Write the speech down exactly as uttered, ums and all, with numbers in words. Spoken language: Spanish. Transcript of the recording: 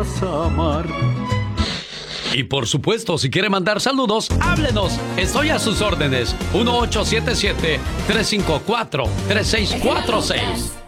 amar. Y por supuesto, si quiere mandar saludos, háblenos. Estoy a sus órdenes. uno ocho siete siete, tres cinco cuatro, tres seis cuatro seis.